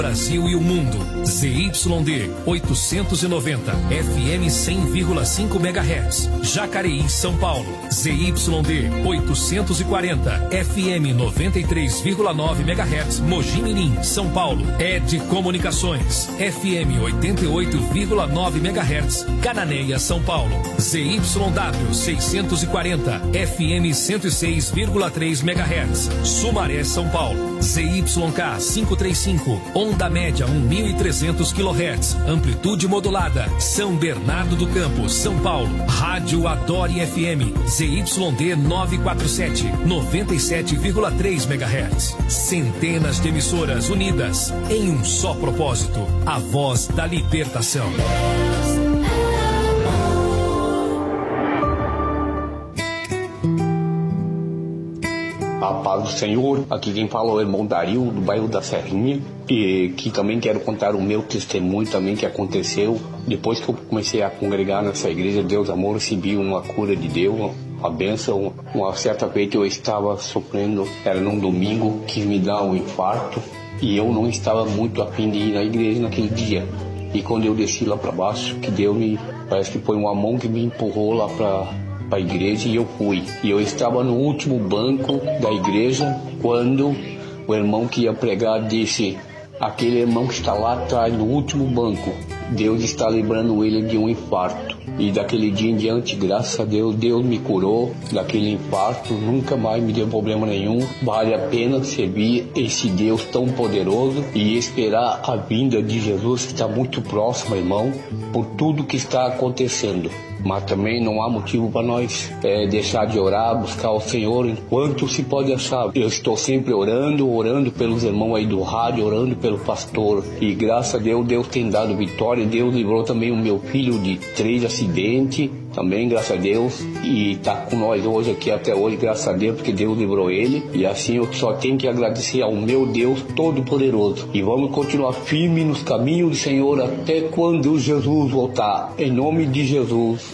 Brasil e o mundo. ZYD 890, FM 100,5 MHz. Jacareí, São Paulo. ZYD 840, FM 93,9 MHz. Mogi Mirim, São Paulo. ED Comunicações, FM 88,9 MHz. Cananéia, São Paulo. ZYW 640, FM 106,3 MHz. Sumaré, São Paulo. ZYK 535, onda média 1.300 kHz, amplitude modulada, São Bernardo do Campo, São Paulo. Rádio Adore FM, ZYD 947, 97,3 MHz. Centenas de emissoras unidas em um só propósito, a voz da libertação. A paz do Senhor, aqui quem fala é o irmão Dario, do bairro da Serrinha, e que também quero contar o meu testemunho também que aconteceu. Depois que eu comecei a congregar nessa igreja, Deus Amor, recebi uma cura de Deus, uma bênção. Uma certa vez eu estava sofrendo, era num domingo, quis me dar um infarto, e eu não estava muito a fim de ir na igreja naquele dia. E quando eu desci lá para baixo, que Deus me, parece que foi uma mão que me empurrou lá para a igreja e eu fui. E eu estava no último banco da igreja quando o irmão que ia pregar disse: aquele irmão que está lá atrás no último banco, Deus está livrando ele de um infarto. E daquele dia em diante, graças a Deus, Deus me curou daquele infarto, nunca mais me deu problema nenhum. Vale a pena servir esse Deus tão poderoso e esperar a vinda de Jesus, que está muito próximo, irmão, por tudo que está acontecendo. Mas também não há motivo para nós deixar de orar, buscar o Senhor enquanto se pode achar. Eu estou sempre orando pelos irmãos aí do rádio, orando pelo pastor. E graças a Deus, Deus tem dado vitória. Deus livrou também o meu filho de 3 acidentes, também graças a Deus. E está com nós hoje aqui até hoje, graças a Deus, porque Deus livrou ele. E assim eu só tenho que agradecer ao meu Deus Todo-Poderoso. E vamos continuar firme nos caminhos do Senhor até quando Jesus voltar. Em nome de Jesus.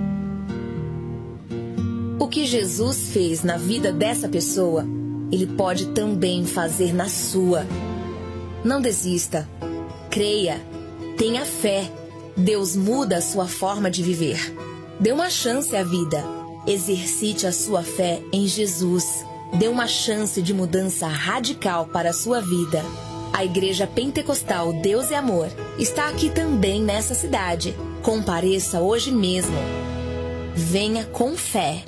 O que Jesus fez na vida dessa pessoa, Ele pode também fazer na sua. Não desista. Creia. Tenha fé. Deus muda a sua forma de viver. Dê uma chance à vida. Exercite a sua fé em Jesus. Dê uma chance de mudança radical para a sua vida. A Igreja Pentecostal Deus é Amor está aqui também nessa cidade. Compareça hoje mesmo. Venha com fé.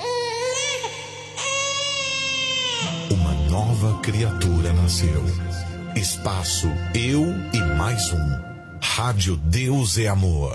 Uma nova criatura nasceu. Espaço Eu e Mais Um. Rádio Deus é Amor.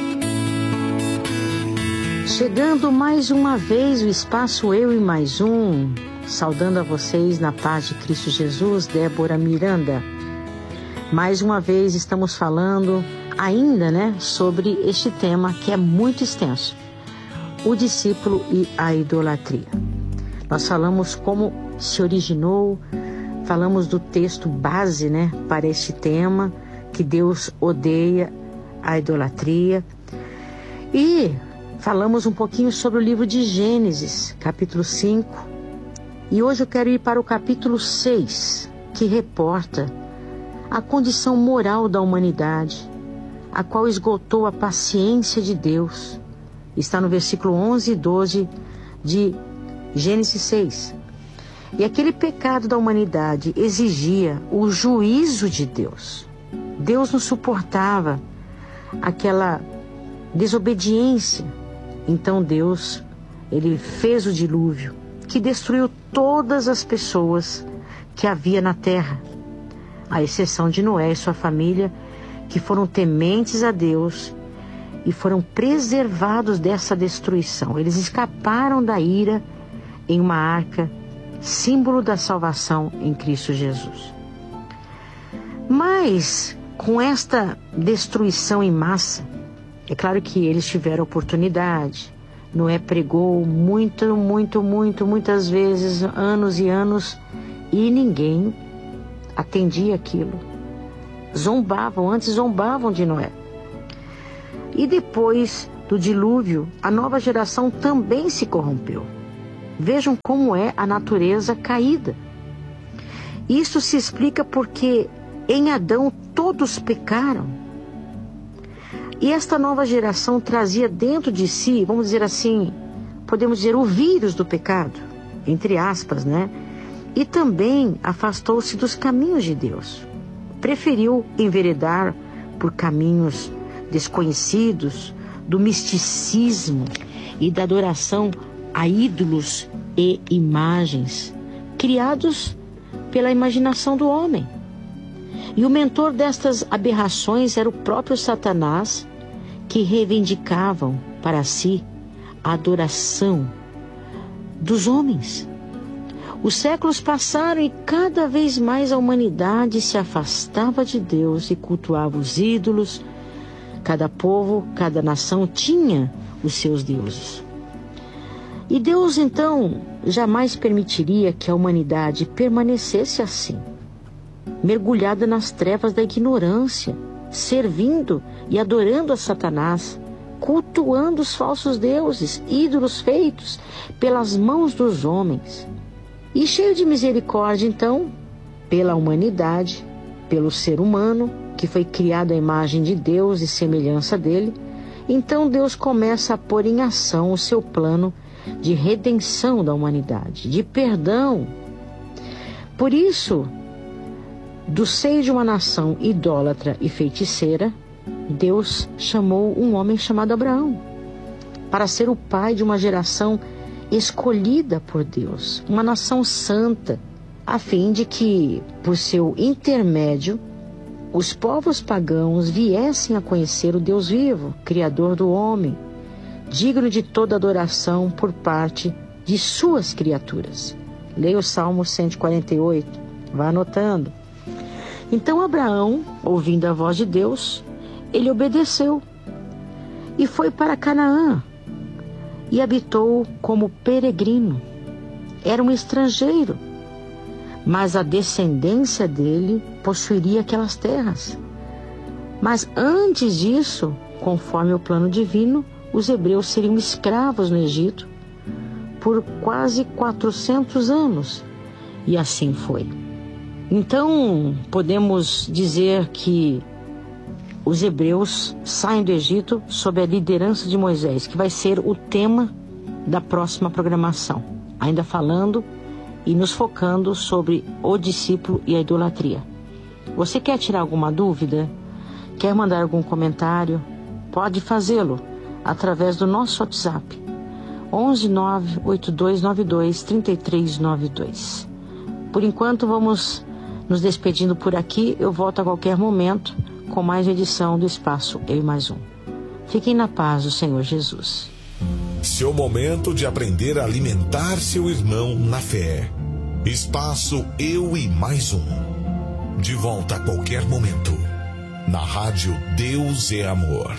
Chegando mais uma vez o Espaço Eu e Mais Um. Saudando a vocês na paz de Cristo Jesus, Débora Miranda. Mais uma vez estamos falando ainda, sobre este tema que é muito extenso. O discípulo e a idolatria. Nós falamos como se originou, falamos do texto base, para este tema, que Deus odeia a idolatria. E falamos um pouquinho sobre o livro de Gênesis, capítulo 5. E hoje eu quero ir para o capítulo 6, que reporta a condição moral da humanidade, a qual esgotou a paciência de Deus. Está no versículo 11 e 12 de Gênesis 6. E aquele pecado da humanidade exigia o juízo de Deus. Deus não suportava aquela desobediência. Então Deus, Ele fez o dilúvio, que destruiu todas as pessoas que havia na terra, à exceção de Noé e sua família, que foram tementes a Deus e foram preservados dessa destruição. Eles escaparam da ira em uma arca, símbolo da salvação em Cristo Jesus. Mas, com esta destruição em massa, é claro que eles tiveram oportunidade. Noé pregou muitas vezes, anos e anos, e ninguém atendia aquilo. Antes zombavam de Noé. E depois do dilúvio, a nova geração também se corrompeu. Vejam como é a natureza caída. Isso se explica porque Em Adão todos pecaram. E esta nova geração trazia dentro de si, vamos dizer assim, podemos dizer o vírus do pecado, entre aspas, né? E também afastou-se dos caminhos de Deus. Preferiu enveredar por caminhos desconhecidos, do misticismo e da adoração a ídolos e imagens criados pela imaginação do homem. E o mentor destas aberrações era o próprio Satanás, que reivindicavam para si a adoração dos homens. Os séculos passaram e cada vez mais a humanidade se afastava de Deus e cultuava os ídolos. Cada povo, cada nação tinha os seus deuses. E Deus, então, jamais permitiria que a humanidade permanecesse assim, mergulhada nas trevas da ignorância, servindo e adorando a Satanás, cultuando os falsos deuses, ídolos feitos pelas mãos dos homens. E cheio de misericórdia, então, pela humanidade, pelo ser humano, que foi criado à imagem de Deus e semelhança dele, então Deus começa a pôr em ação o seu plano de redenção da humanidade, de perdão. Por isso, do seio de uma nação idólatra e feiticeira, Deus chamou um homem chamado Abraão para ser o pai de uma geração escolhida por Deus, uma nação santa, a fim de que, por seu intermédio, os povos pagãos viessem a conhecer o Deus vivo, Criador do homem, digno de toda adoração por parte de suas criaturas. Leia o Salmo 148, vá anotando. Então Abraão, ouvindo a voz de Deus, ele obedeceu e foi para Canaã e habitou como peregrino. Era um estrangeiro, mas a descendência dele possuiria aquelas terras. Mas antes disso, conforme o plano divino, os hebreus seriam escravos no Egito por quase 400 anos. E assim foi. Então, podemos dizer que os hebreus saem do Egito sob a liderança de Moisés, que vai ser o tema da próxima programação. Ainda falando e nos focando sobre o discípulo e a idolatria. Você quer tirar alguma dúvida? Quer mandar algum comentário? Pode fazê-lo através do nosso WhatsApp 11 98292 3392. Por enquanto vamos nos despedindo por aqui. Eu volto a qualquer momento com mais edição do Espaço Eu e Mais Um. Fiquem na paz do Senhor Jesus. Seu momento de aprender a alimentar seu irmão na fé. Espaço Eu e Mais Um. De volta a qualquer momento. Na rádio Deus é Amor.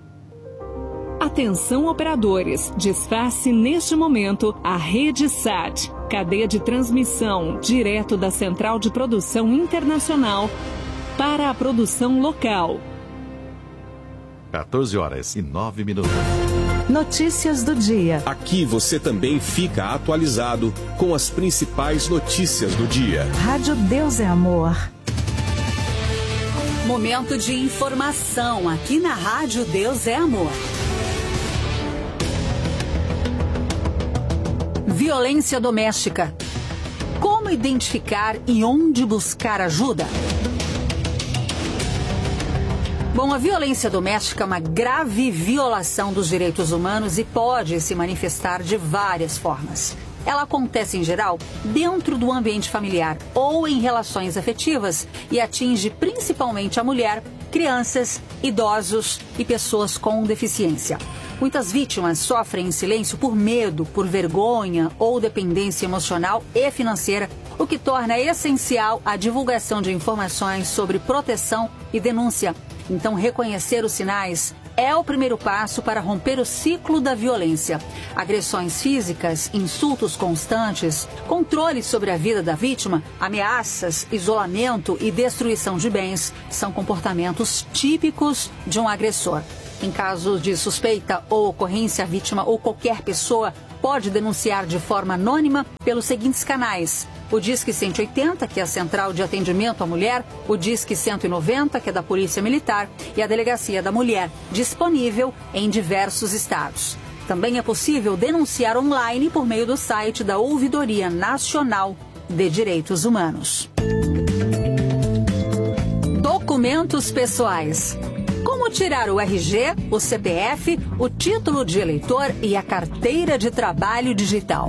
Atenção operadores, desface neste momento a rede SAT, cadeia de transmissão direto da Central de Produção Internacional para a produção local. 14h09. Notícias do dia. Aqui você também fica atualizado com as principais notícias do dia. Rádio Deus é Amor. Momento de informação aqui na Rádio Deus é Amor. Violência doméstica. Como identificar e onde buscar ajuda? Bom, a violência doméstica é uma grave violação dos direitos humanos e pode se manifestar de várias formas. Ela acontece, em geral, dentro do ambiente familiar ou em relações afetivas e atinge principalmente a mulher, crianças, idosos e pessoas com deficiência. Muitas vítimas sofrem em silêncio por medo, por vergonha ou dependência emocional e financeira, o que torna essencial a divulgação de informações sobre proteção e denúncia. Então, reconhecer os sinais é o primeiro passo para romper o ciclo da violência. Agressões físicas, insultos constantes, controle sobre a vida da vítima, ameaças, isolamento e destruição de bens são comportamentos típicos de um agressor. Em caso de suspeita ou ocorrência, a vítima ou qualquer pessoa pode denunciar de forma anônima pelos seguintes canais: o Disque 180, que é a Central de Atendimento à Mulher, o Disque 190, que é da Polícia Militar, e a Delegacia da Mulher, disponível em diversos estados. Também é possível denunciar online por meio do site da Ouvidoria Nacional de Direitos Humanos. Documentos pessoais. Como tirar o RG, o CPF, o título de eleitor e a carteira de trabalho digital.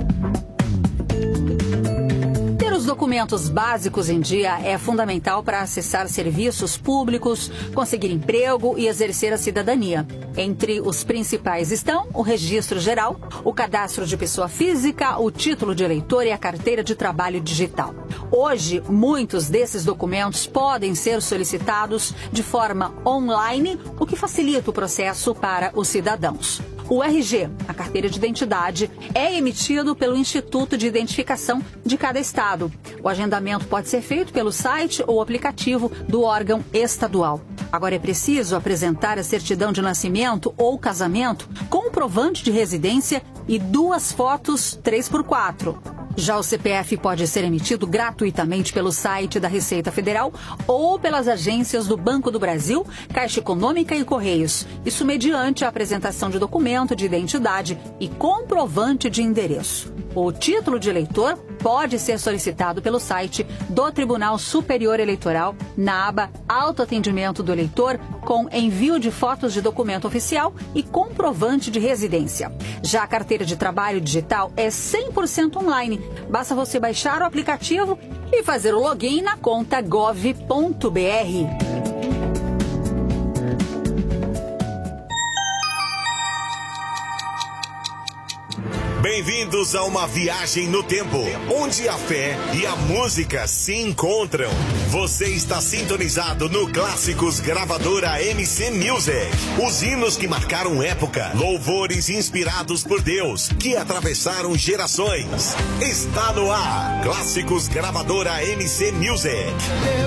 Ter os documentos básicos em dia é fundamental para acessar serviços públicos, conseguir emprego e exercer a cidadania. Entre os principais estão o registro geral, o cadastro de pessoa física, o título de eleitor e a carteira de trabalho digital. Hoje, muitos desses documentos podem ser solicitados de forma online, o que facilita o processo para os cidadãos. O RG, a carteira de identidade, é emitido pelo Instituto de Identificação de cada estado. O agendamento pode ser feito pelo site ou aplicativo do órgão estadual. Agora é preciso apresentar a certidão de nascimento ou casamento, comprovante de residência e 2 fotos 3x4. Já o CPF pode ser emitido gratuitamente pelo site da Receita Federal ou pelas agências do Banco do Brasil, Caixa Econômica e Correios. Isso mediante a apresentação de documento de identidade e comprovante de endereço. O título de eleitor pode ser solicitado pelo site do Tribunal Superior Eleitoral na aba Autoatendimento do Eleitor, com envio de fotos de documento oficial e comprovante de residência. Já a carteira de trabalho digital é 100% online. Basta você baixar o aplicativo e fazer o login na conta gov.br. Bem-vindos a uma viagem no tempo, onde a fé e a música se encontram. Você está sintonizado no Clássicos Gravadora MC Music. Os hinos que marcaram época, louvores inspirados por Deus, que atravessaram gerações. Está no ar, Clássicos Gravadora MC Music.